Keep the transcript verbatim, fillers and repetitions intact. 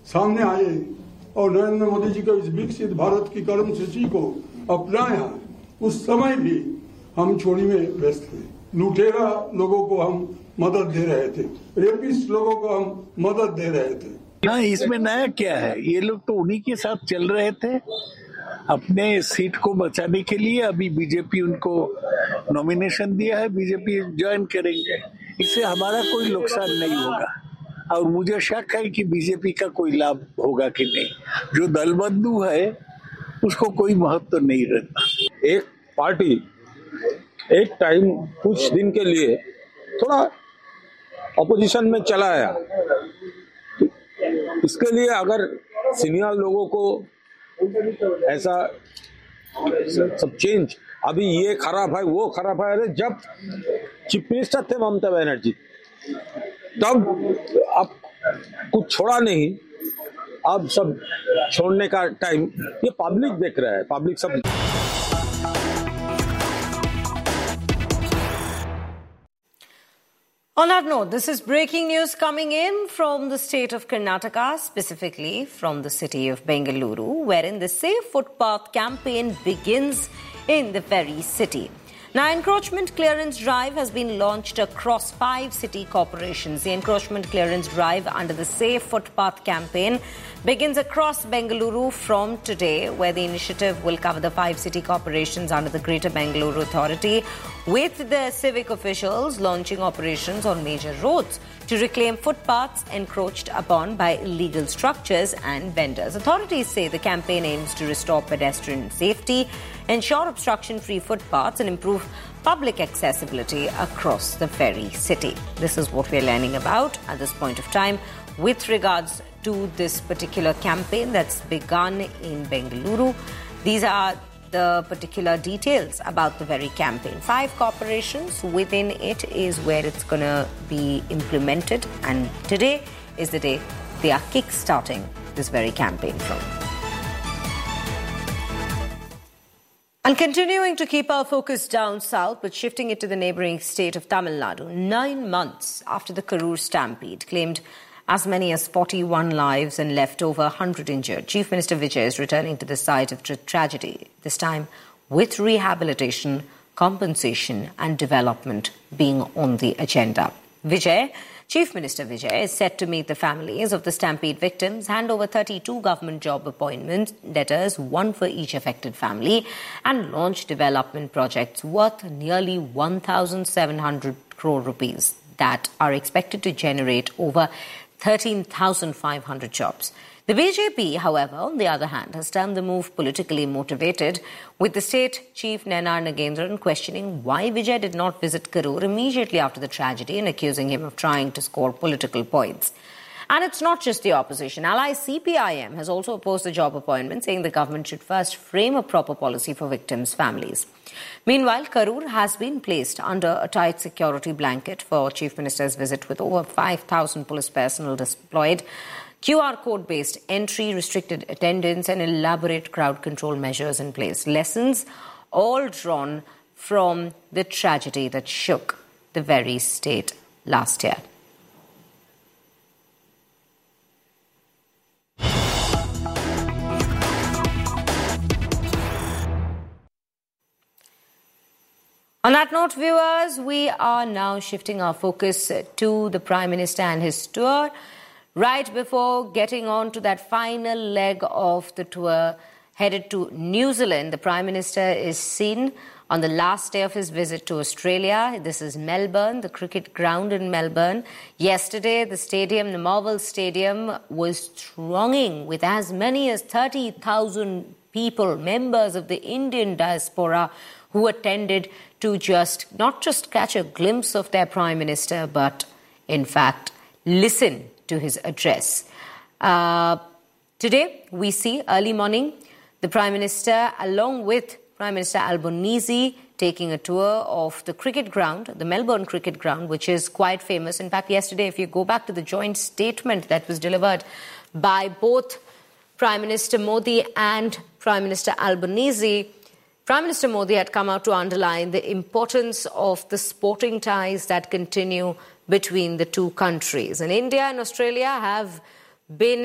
सामने आए और नरेंद्र मोदी जी का इस विकसित भारत की कर्मसूची को अपनाया, उस समय भी हम चोरी में व्यस्त थे। लुटेरा लोगों को हम मदद दे रहे थे, रेपिस्ट लोगों को हम मदद दे रहे थे। हाँ, इसमें नया क्या है? ये लोग तो उन्हीं के साथ चल रहे थे अपने सीट को बचाने के लिए। अभी बीजेपी उनको नॉमिनेशन दिया है, बीजेपी ज्वाइन करेंगे, इससे हमारा कोई नुकसान नहीं होगा। और मुझे शक है कि बीजेपी का कोई लाभ होगा कि नहीं। जो दलबंधु है उसको कोई महत्व तो नहीं रहता। एक पार्टी एक टाइम कुछ दिन के लिए थोड़ा अपोजिशन में चला आया, इसके लिए अगर सीनियर लोगों को ऐसा सब चेंज, अभी ये खराब है वो खराब है, अरे जब चीफ मिनिस्टर थे ममता बनर्जी तब अब कुछ छोड़ा नहीं, अब सब छोड़ने का टाइम ये पब्लिक देख रहा है, पब्लिक सब। On that note, this is breaking news coming in from the state of Karnataka, specifically from the city of Bengaluru, wherein the Safe Footpath campaign begins in the very city. Now, encroachment clearance drive has been launched across five city corporations. The encroachment clearance drive under the Safe Footpath campaign begins across Bengaluru from today, where the initiative will cover the five city corporations under the Greater Bengaluru Authority, with the civic officials launching operations on major roads to reclaim footpaths encroached upon by illegal structures and vendors. Authorities say the campaign aims to restore pedestrian safety, ensure obstruction-free footpaths and improve public accessibility across the very city. This is what we're learning about at this point of time with regards to this particular campaign that's begun in Bengaluru. These are the particular details about the very campaign. Five corporations within it is where it's going to be implemented, and today is the day they are kick-starting this very campaign from. And continuing to keep our focus down south, but shifting it to the neighbouring state of Tamil Nadu, nine months after the Karur stampede claimed as many as forty-one lives and left over one hundred injured, Chief Minister Vijay is returning to the site of tra- tragedy, this time with rehabilitation, compensation and development being on the agenda. Vijay, Chief Minister Vijay, is set to meet the families of the stampede victims, hand over thirty-two government job appointment letters, one for each affected family, and launch development projects worth nearly one thousand seven hundred crore rupees that are expected to generate over thirteen thousand five hundred jobs. The B J P, however, on the other hand, has termed the move politically motivated, with the state chief Nayanar Nagendran questioning why Vijay did not visit Karur immediately after the tragedy and accusing him of trying to score political points. And it's not just the opposition. Ally C P I M has also opposed the job appointment, saying the government should first frame a proper policy for victims' families. Meanwhile, Karur has been placed under a tight security blanket for Chief Minister's visit, with over five thousand police personnel deployed, Q R code-based entry, restricted attendance and elaborate crowd control measures in place. Lessons all drawn from the tragedy that shook the very state last year. On that note, viewers, we are now shifting our focus to the Prime Minister and his tour. Right before getting on to that final leg of the tour, headed to New Zealand, the Prime Minister is seen on the last day of his visit to Australia. This is Melbourne, the cricket ground in Melbourne. Yesterday, the stadium, the Marvel Stadium, was thronging with as many as thirty thousand people, members of the Indian diaspora, who attended to just, not just catch a glimpse of their Prime Minister, but in fact, listen to his address. Uh, today, we see early morning, the Prime Minister, along with Prime Minister Albanese, taking a tour of the cricket ground, the Melbourne cricket ground, which is quite famous. In fact, yesterday, if you go back to the joint statement that was delivered by both Prime Minister Modi and Prime Minister Albanese, Prime Minister Modi had come out to underline the importance of the sporting ties that continue between the two countries. And India and Australia have been